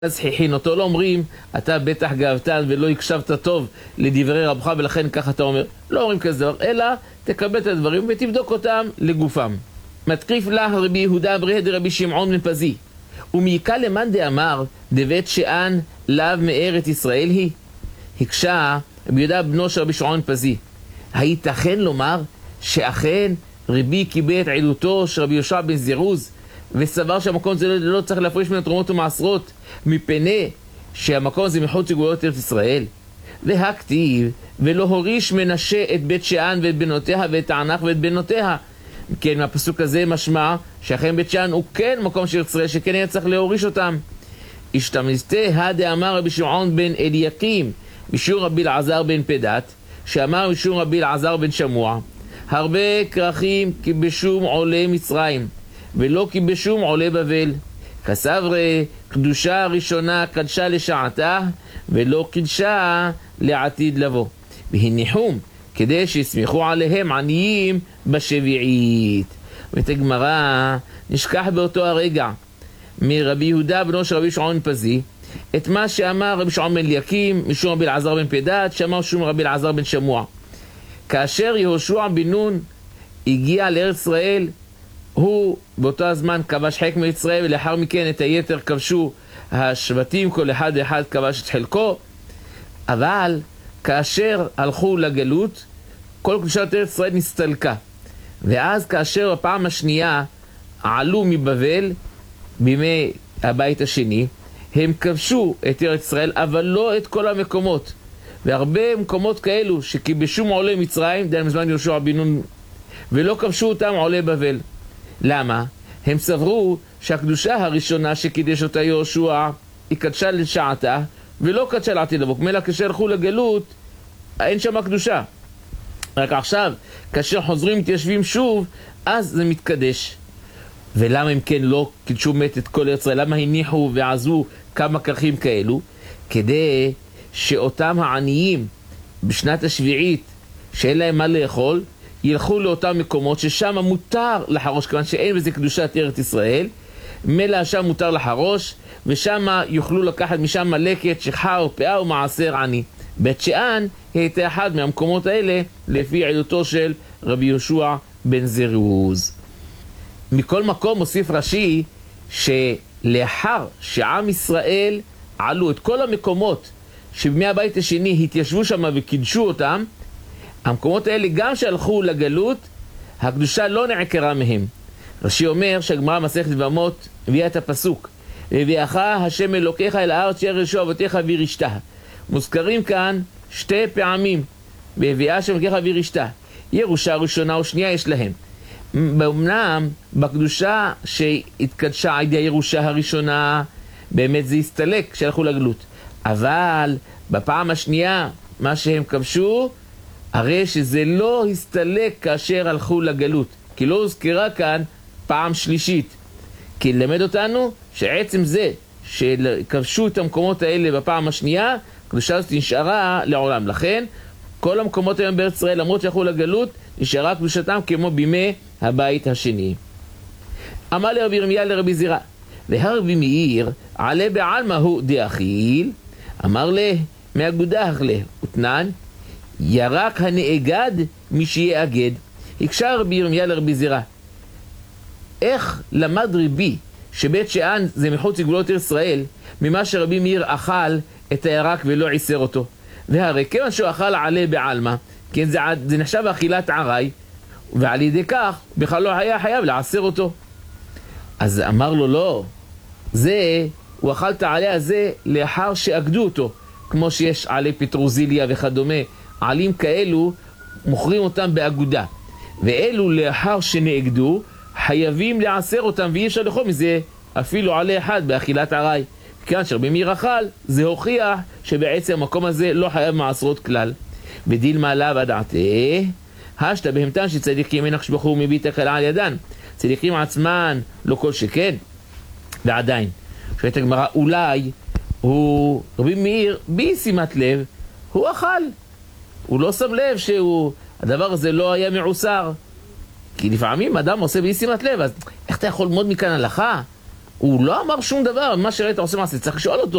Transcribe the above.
זחיחין, אותו לא אומרים, אתה בטח גאוותן ולא הקשבת טוב לדברי רבך ולכן ככה אתה אומר. לא אומרים כזה דבר, אלא תקבל את הדברים ותבדוק אותם לגופם. מתקיף לה רבי יהודה ברי דרבי שמעון בן פזי. ומעיקה למאן דאמר דבית שאן לאו מארץ ישראל היא. הקשה רבי יהודה בנו של רבי שמעון בן פזי. הייתכן לומר שאכן רבי קיבל את עדותו של רבי יהושע בן זירוז וסבר שהמקום זה לא צריך להפריש מן התרומות ומעשרות מפני שהמקום הזה מחוץ לגבולות ארץ ישראל. והכתיב ולא הוריש מנשה את בית שאן ואת בנותיה ואת תענך ואת בנותיה. כן, מהפסוק הזה משמע שאכן בית שאן הוא כן מקום של ישראל שכן היה צריך להוריש אותם. השתמסתה הדאמר רבי שמעון בן אליקים משום רבי אלעזר בן פדת שאמר משום רבי אלעזר בן שמוע הרבה כרכים כי בשום עולה מצרים ולא כי בשום עולה בבל. כסברי קדושה הראשונה קדשה לשעתה ולא קדשה לעתיד לבוא. והניחום כדי שיסמכו עליהם עניים בשביעית. ואת הגמרא נשכח באותו הרגע מרבי יהודה בנו של רבי שמעון בן פזי את מה שאמר רבי שמעון בן אליקים משום רבי אלעזר בן פדת שאמר שום רבי אלעזר בן שמוע. כאשר יהושע בן נון הגיע לארץ ישראל הוא באותו הזמן כבש חלק מישראל ולאחר מכן את היתר כבשו השבטים, כל אחד ואחד כבש את חלקו. אבל כאשר הלכו לגלות כל קדושת ארץ ישראל נסתלקה, ואז כאשר בפעם השנייה עלו מבבל בימי הבית השני הם כבשו את ארץ ישראל אבל לא את כל המקומות, והרבה מקומות כאלו שכיבשו מעולי מצרים דהיינו בזמן יהושע בן נון ולא כבשו אותם עולי בבל. למה? הם סברו שהקדושה הראשונה שקידש אותה יהושע היא קדשה לשעתה ולא קדשה לעתיד לבוא. אלא כאשר הלכו לגלות אין שם קדושה, רק עכשיו כאשר חוזרים מתיישבים שוב אז זה מתקדש. ולמה אם כן לא קידשו מת את כל ארץ ישראל? למה הניחו ועזו כמה כרכים כאלו? כדי שאותם העניים בשנת השביעית שאין להם מה לאכול ילכו לאותם מקומות ששם מותר לחרוש, כיוון שאין בזה קדושת ארץ ישראל, מלא שם מותר לחרוש, ושם יוכלו לקחת משם מלקת, שכחה ופאה ומעשר עני. בית שאן הייתה אחד מהמקומות האלה לפי עדותו של רבי יהושע בן זירוז. מכל מקום מוסיף רש"י שלאחר שעם ישראל עלו את כל המקומות שבימי הבית השני התיישבו שם וקידשו אותם, המקומות האלה גם שהלכו לגלות הקדושה לא נעקרה מהם. רש"י אומר שהגמרא מסכת יבמות הביאה את הפסוק והביאך השם אלוקיך אל הארץ אשר ירשו אבותיך וירשתה. מוזכרים כאן שתי פעמים והביאה השם אלוקיך וירשתה. ירושה ראשונה או שנייה יש להם. באמנם בקדושה שהתקדשה על ידי הירושה הראשונה באמת זה הסתלק כשהלכו לגלות, אבל בפעם השנייה מה שהם כבשו הרי שזה לא הסתלק כאשר הלכו לגלות, כי לא הוזכרה כאן פעם שלישית. כי למד אותנו שעצם זה שכבשו את המקומות האלה בפעם השנייה, קדושה הזאת נשארה לעולם. לכן כל המקומות היום בארץ ישראל למרות שהלכו לגלות נשארה קדושתם כמו בימי הבית השני. אמר לרבי ירמיה לרבי זירא והרבי מאיר עלה בעלמא הוא דאכיל אמר לה מאגודך לה ותנן ירק הנאגד מי שיאגד. הקשה רבי ירמיה לרבי זירא איך למד רבי שבית שאן זה מחוץ לגבולות ארץ ישראל ממה שרבי מאיר אכל את הירק ולא עיסר אותו? והרי כיוון שהוא אכל עלה בעלמא כן זה נחשב אכילת ערי, ועל ידי כך בכלל לא היה חייב לעשר אותו. אז אמר לו לא, זה הוא אכל את העלה הזה לאחר שאגדו אותו, כמו שיש עלי פטרוזיליה וכדומה. עלים כאלו מוכרים אותם באגודה, ואלו לאחר שנאגדו חייבים לעשר אותם ואי אפשר לאכול מזה אפילו עלה אחד באכילת ערי. כאן שרבי מאיר אכל זה הוכיח שבעצם המקום הזה לא חייב מעשרות כלל. ודילמה עליו הדעתה השתה בהמתן שצדיקים אין החשבחו מביטה קלה על ידן, צדיקים עצמן לא כל שכן. ועדיין שואלת הגמרא אולי הוא רבי מאיר בי שימת לב הוא אכל, הוא לא שם לב שהדבר הזה לא היה מעוסר, כי לפעמים אדם עושה בי שימת לב. אז איך אתה יכול ללמוד מכאן הלכה הוא לא אמר שום דבר, מה שראית עושה מעשה, צריך לשאול אותו.